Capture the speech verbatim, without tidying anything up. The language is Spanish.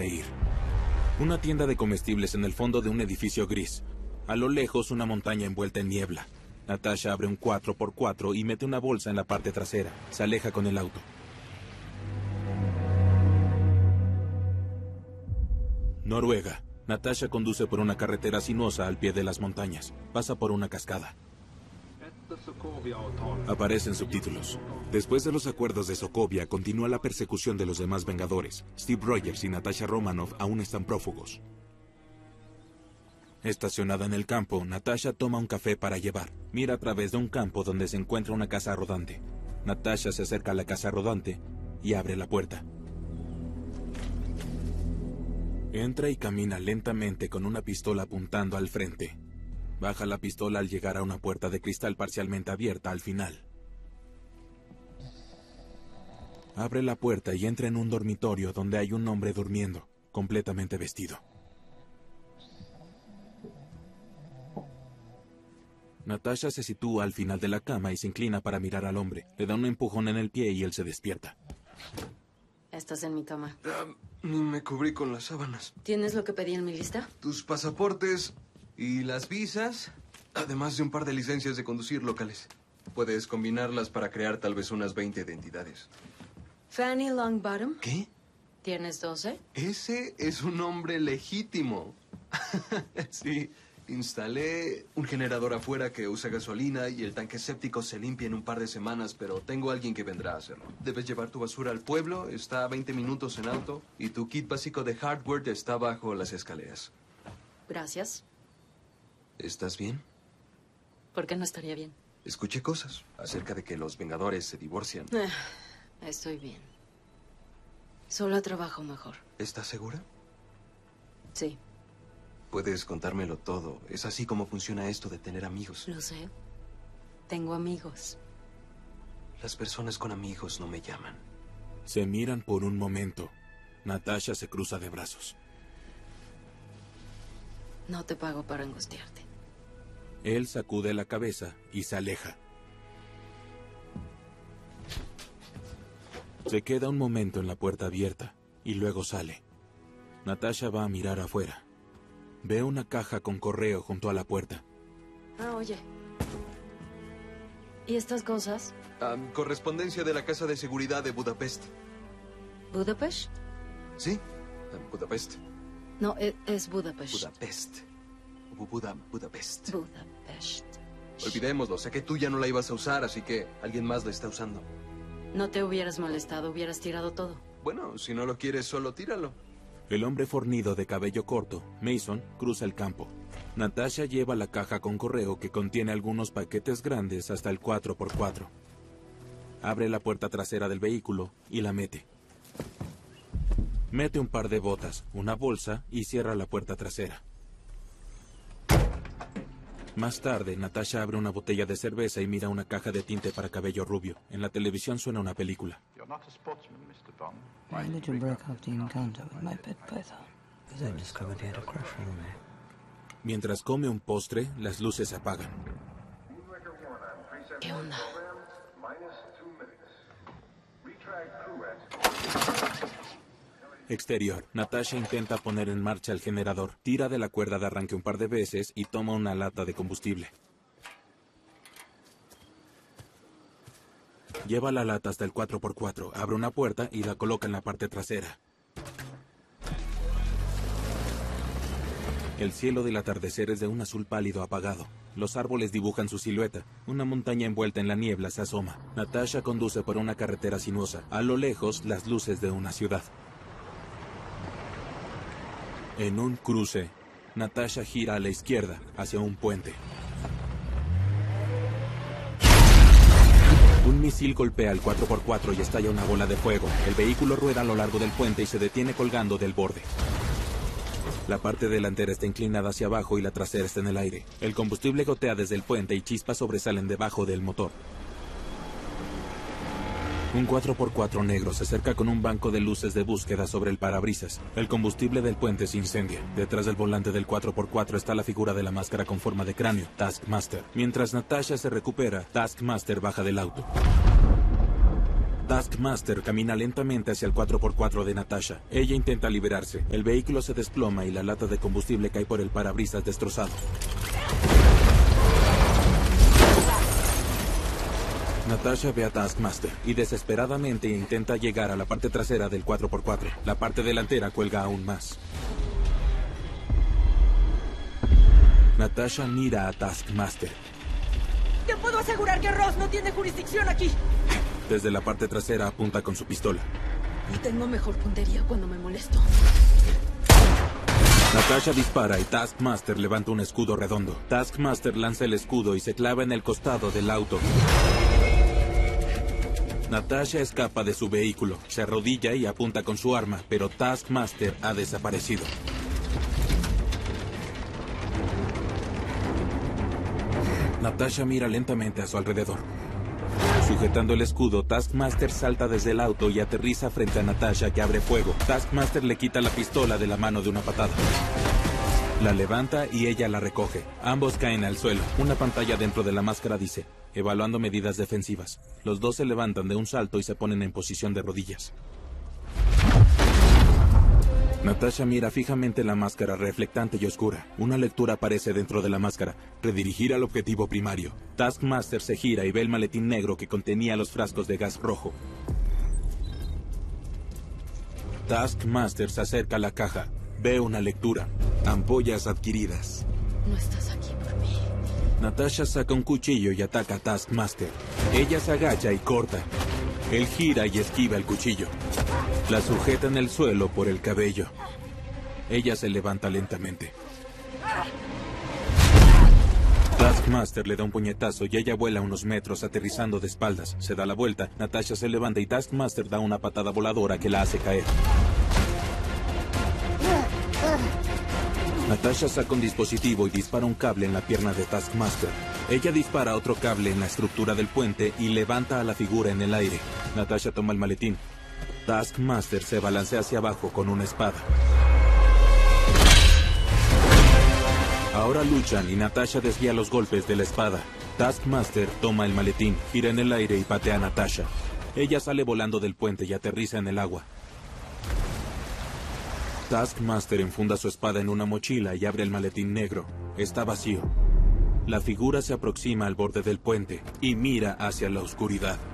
sonreír. Una tienda de comestibles en el fondo de un edificio gris. A lo lejos, una montaña envuelta en niebla. Natasha abre un cuatro por cuatro y mete una bolsa en la parte trasera. Se aleja con el auto. Noruega. Natasha conduce por una carretera sinuosa al pie de las montañas. Pasa por una cascada. Aparecen subtítulos. Después de los acuerdos de Sokovia, continúa la persecución de los demás Vengadores. Steve Rogers y Natasha Romanoff aún están prófugos. Estacionada en el campo, Natasha toma un café para llevar. Mira a través de un campo donde se encuentra una casa rodante. Natasha se acerca a la casa rodante y abre la puerta. Entra y camina lentamente con una pistola apuntando al frente. Baja la pistola al llegar a una puerta de cristal parcialmente abierta al final. Abre la puerta y entra en un dormitorio donde hay un hombre durmiendo, completamente vestido. Natasha se sitúa al final de la cama y se inclina para mirar al hombre. Le da un empujón en el pie y él se despierta. Estás en mi cama. Uh, me cubrí con las sábanas. ¿Tienes lo que pedí en mi lista? Tus pasaportes y las visas, además de un par de licencias de conducir locales. Puedes combinarlas para crear tal vez unas veinte identidades. Fanny Longbottom. ¿Qué? ¿Tienes doce? Ese es un hombre legítimo. Sí. Instalé un generador afuera que usa gasolina y el tanque séptico se limpia en un par de semanas, pero tengo a alguien que vendrá a hacerlo. Debes llevar tu basura al pueblo, está a veinte minutos en auto, y tu kit básico de hardware está bajo las escaleras. Gracias. ¿Estás bien? ¿Por qué no estaría bien? Escuché cosas acerca de que los Vengadores se divorcian. Eh, estoy bien. Solo trabajo mejor. ¿Estás segura? Sí. Puedes contármelo todo. Es así como funciona esto de tener amigos. Lo sé. Tengo amigos. Las personas con amigos no me llaman. Se miran por un momento. Natasha se cruza de brazos. No te pago para angustiarte. Él sacude la cabeza y se aleja. Se queda un momento en la puerta abierta y luego sale. Natasha va a mirar afuera. Ve una caja con correo junto a la puerta. Ah, oye. ¿Y estas cosas? Um, correspondencia de la Casa de Seguridad de Budapest. ¿Budapest? Sí, um, Budapest. No, es, es Budapest. Budapest. Buda, Budapest. Budapest. Olvidémoslo, sé que tú ya no la ibas a usar, así que alguien más la está usando. No te hubieras molestado, hubieras tirado todo. Bueno, si no lo quieres, solo tíralo. El hombre fornido de cabello corto, Mason, cruza el campo. Natasha lleva la caja con correo que contiene algunos paquetes grandes hasta el cuatro por cuatro. Abre la puerta trasera del vehículo y la mete. Mete un par de botas, una bolsa y cierra la puerta trasera. Más tarde, Natasha abre una botella de cerveza y mira una caja de tinte para cabello rubio. En la televisión suena una película. My religion broke after the encounter with my pet python. Because I discovered he had a crush on me. Mientras come un postre, las luces se apagan. ¿Qué onda? Exterior. Natasha intenta poner en marcha el generador. Tira de la cuerda de arranque un par de veces y toma una lata de combustible. Lleva la lata hasta el cuatro por cuatro, abre una puerta y la coloca en la parte trasera. El cielo del atardecer es de un azul pálido apagado. Los árboles dibujan su silueta. Una montaña envuelta en la niebla se asoma. Natasha conduce por una carretera sinuosa. A lo lejos, las luces de una ciudad. En un cruce, Natasha gira a la izquierda, hacia un puente. Un misil golpea el cuatro por cuatro y estalla una bola de fuego. El vehículo rueda a lo largo del puente y se detiene colgando del borde. La parte delantera está inclinada hacia abajo y la trasera está en el aire. El combustible gotea desde el puente y chispas sobresalen debajo del motor. Un cuatro por cuatro negro se acerca con un banco de luces de búsqueda sobre el parabrisas. El combustible del puente se incendia. Detrás del volante del cuatro por cuatro está la figura de la máscara con forma de cráneo, Taskmaster. Mientras Natasha se recupera, Taskmaster baja del auto. Taskmaster camina lentamente hacia el cuatro por cuatro de Natasha. Ella intenta liberarse. El vehículo se desploma y la lata de combustible cae por el parabrisas destrozado. Natasha ve a Taskmaster y desesperadamente intenta llegar a la parte trasera del cuatro por cuatro. La parte delantera cuelga aún más. Natasha mira a Taskmaster. Te puedo asegurar que Ross no tiene jurisdicción aquí. Desde la parte trasera apunta con su pistola. Y tengo mejor puntería cuando me molesto. Natasha dispara y Taskmaster levanta un escudo redondo. Taskmaster lanza el escudo y se clava en el costado del auto. Natasha escapa de su vehículo, se arrodilla y apunta con su arma, pero Taskmaster ha desaparecido. Natasha mira lentamente a su alrededor. Sujetando el escudo, Taskmaster salta desde el auto y aterriza frente a Natasha, que abre fuego. Taskmaster le quita la pistola de la mano de una patada. La levanta y ella la recoge. Ambos caen al suelo. Una pantalla dentro de la máscara dice: evaluando medidas defensivas. Los dos se levantan de un salto y se ponen en posición de rodillas. Natasha mira fijamente la máscara reflectante y oscura. Una lectura aparece dentro de la máscara: redirigir al objetivo primario. Taskmaster se gira y ve el maletín negro que contenía los frascos de gas rojo. Taskmaster se acerca a la caja. Ve una lectura: ampollas adquiridas. No estás aquí por mí. Natasha saca un cuchillo y ataca a Taskmaster. Ella se agacha y corta. Él gira y esquiva el cuchillo. La sujeta en el suelo por el cabello. Ella se levanta lentamente. Taskmaster le da un puñetazo y ella vuela unos metros, aterrizando de espaldas. Se da la vuelta, Natasha se levanta y Taskmaster da una patada voladora que la hace caer. Natasha saca un dispositivo y dispara un cable en la pierna de Taskmaster. Ella dispara otro cable en la estructura del puente y levanta a la figura en el aire. Natasha toma el maletín. Taskmaster se balancea hacia abajo con una espada. Ahora luchan y Natasha desvía los golpes de la espada. Taskmaster toma el maletín, gira en el aire y patea a Natasha. Ella sale volando del puente y aterriza en el agua. Taskmaster enfunda su espada en una mochila y abre el maletín negro. Está vacío. La figura se aproxima al borde del puente y mira hacia la oscuridad.